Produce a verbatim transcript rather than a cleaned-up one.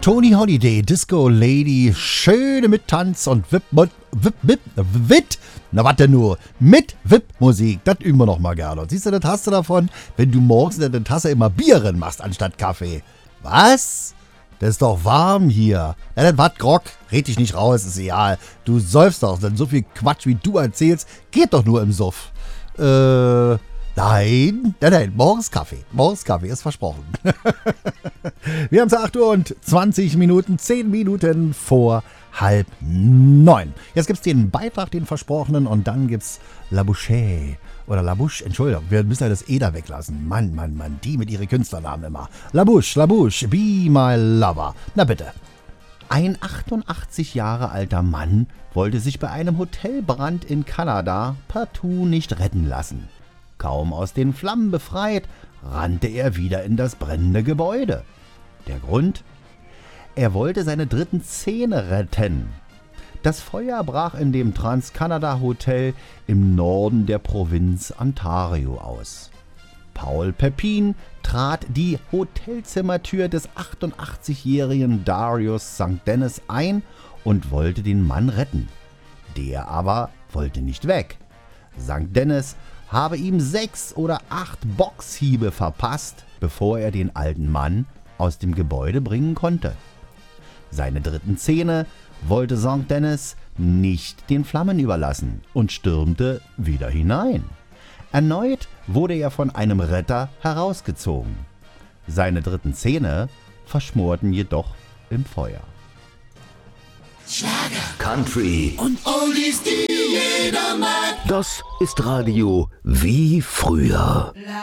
Tony Holiday, Disco Lady, schöne mit Tanz und Wip, Wip, Wip, Wip, Wip, na warte nur, mit Wip-Musik, das üben wir noch mal gerne. Und siehst du, das hast du davon, wenn du morgens in der Tasse immer Bier drin machst anstatt Kaffee. Was? Das ist doch warm hier. Ja, das war Grog. Red dich nicht raus, ist egal. Du säufst doch, denn so viel Quatsch, wie du erzählst, geht doch nur im Suff. Äh, nein, nein, nein, morgens Kaffee. Morgens Kaffee, ist versprochen. Wir haben es acht Uhr und zwanzig Minuten, zehn Minuten vor halb neun. Jetzt gibt es den Beitrag, den versprochenen, und dann gibt's La Bouche. Oder La Bouche, Entschuldigung, wir müssen ja das E da weglassen. Mann, Mann, Mann, die mit ihren Künstlernamen immer. La Bouche, La Bouche, Be My Lover. Na bitte. Ein achtundachtzig Jahre alter Mann wollte sich bei einem Hotelbrand in Kanada partout nicht retten lassen. Kaum aus den Flammen befreit, rannte er wieder in das brennende Gebäude. Der Grund? Er wollte seine dritten Zähne retten. Das Feuer brach in dem Trans-Canada-Hotel im Norden der Provinz Ontario aus. Paul Pepin trat die Hotelzimmertür des achtundachtzigjährigen Darius Sankt Dennis ein und wollte den Mann retten. Der aber wollte nicht weg. Sankt Dennis habe ihm sechs oder acht Boxhiebe verpasst, bevor er den alten Mann aus dem Gebäude bringen konnte. Seine dritten Zähne wollte Sankt Dennis nicht den Flammen überlassen und stürmte wieder hinein. Erneut wurde er von einem Retter herausgezogen. Seine dritten Zähne verschmorten jedoch im Feuer. Schlager, Country und Oldies, die jeder mag. Das ist Radio wie früher.